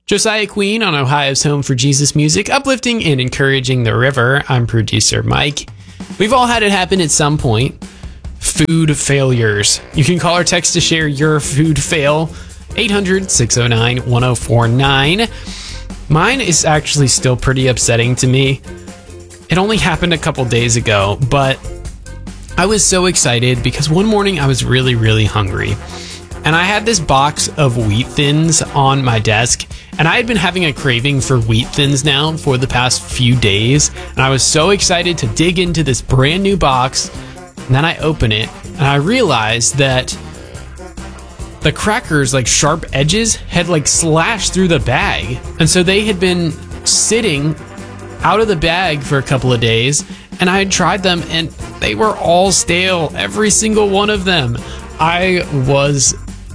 Josiah Queen on Ohio's Home for Jesus Music, uplifting and encouraging the river. I'm producer Mike. We've all had it happen at some point. Food failures. You can call or text to share your food fail. 800-609-1049. Mine is actually still pretty upsetting to me. It only happened a couple days ago, but I was so excited because one morning I was really, really hungry. And I had this box of Wheat Thins on my desk, and I had been having a craving for Wheat Thins now for the past few days, and I was so excited to dig into this brand new box. And then I open it, and I realized that the crackers, like sharp edges, had like slashed through the bag. And so they had been sitting out of the bag for a couple of days, and I had tried them, and they were all stale, every single one of them. I was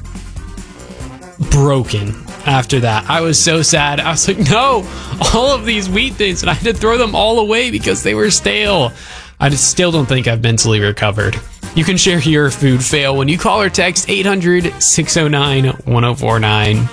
broken after that. I was so sad. I was like, no, all of these Wheat Thins, and I had to throw them all away because they were stale. I still don't think I've mentally recovered. You can share your food fail when you call or text 800-609-1049.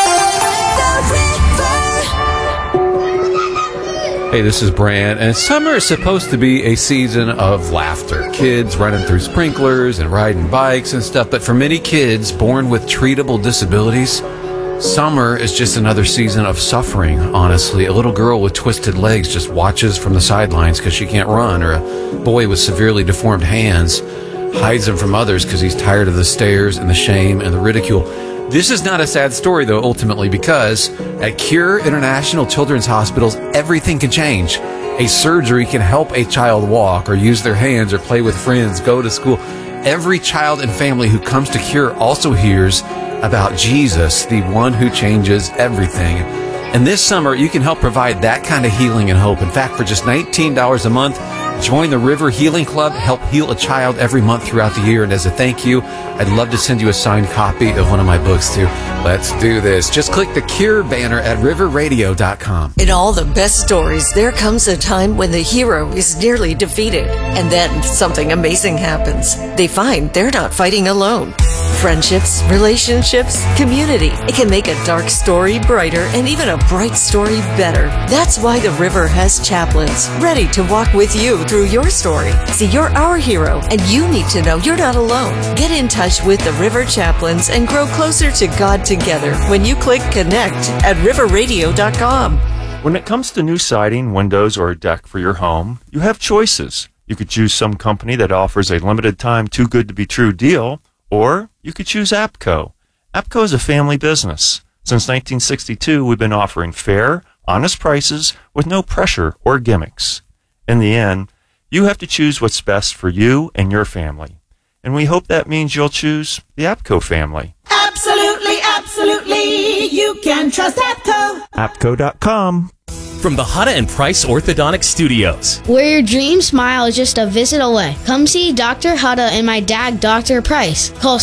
Hey, this is Bran, and summer is supposed to be a season of laughter. Kids running through sprinklers and riding bikes and stuff, but for many kids born with treatable disabilities, summer is just another season of suffering, honestly. A little girl with twisted legs just watches from the sidelines because she can't run, or a boy with severely deformed hands hides them from others because he's tired of the stares and the shame and the ridicule. This is not a sad story, though, ultimately, because at Cure International Children's Hospitals, everything can change. A surgery can help a child walk or use their hands or play with friends, go to school. Every child and family who comes to Cure also hears about Jesus, the one who changes everything. And this summer, you can help provide that kind of healing and hope. In fact, for just $19 a month, join the River Healing Club, help heal a child every month throughout the year. And as a thank you, I'd love to send you a signed copy of one of my books, too. Let's do this. Just click the Cure banner at riverradio.com. In all the best stories, there comes a time when the hero is nearly defeated. And then something amazing happens. They find they're not fighting alone. Friendships, relationships, community. It can make a dark story brighter and even a bright story better. That's why the River has chaplains ready to walk with you through your story. See, you're our hero, and you need to know you're not alone. Get in touch with the River Chaplains and grow closer to God together when you click connect at riverradio.com. When it comes to new siding, windows, or a deck for your home, you have choices. You could choose some company that offers a limited time too good to be true deal, or you could choose APCO. APCO is a family business. Since 1962, we've been offering fair, honest prices with no pressure or gimmicks. In the end, you have to choose what's best for you and your family. And we hope that means you'll choose the APCO family. Absolutely, absolutely. You can trust APCO. APCO.com. From the Hutta and Price Orthodontic Studios, where your dream smile is just a visit away. Come see Dr. Hutta and my dad, Dr. Price. Call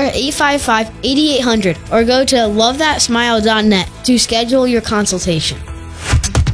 614-855-8800 or go to lovethatsmile.net to schedule your consultation.